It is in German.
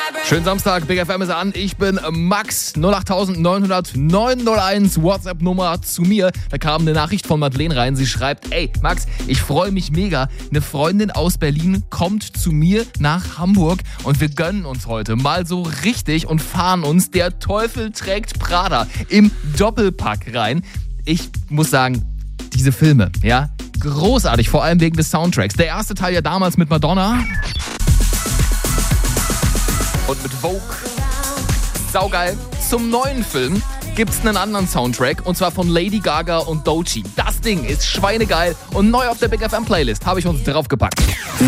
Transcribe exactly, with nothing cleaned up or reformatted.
Schönen Samstag, Big F M ist an. Ich bin Max, null acht neun null null neun null eins, WhatsApp-Nummer zu mir. Da kam eine Nachricht von Madeleine rein. Sie schreibt, ey Max, ich freue mich mega. Eine Freundin aus Berlin kommt zu mir nach Hamburg und wir gönnen uns heute mal so richtig und fahren uns Der Teufel trägt Prada im Doppelpack rein. Ich muss sagen, diese Filme, ja, großartig, vor allem wegen des Soundtracks. Der erste Teil ja damals mit Madonna und mit Vogue. Saugeil. Zum neuen Film gibt's einen anderen Soundtrack und zwar von Lady Gaga und Doechii. Das Ding ist schweinegeil und neu auf der Big F M Playlist habe ich uns draufgepackt.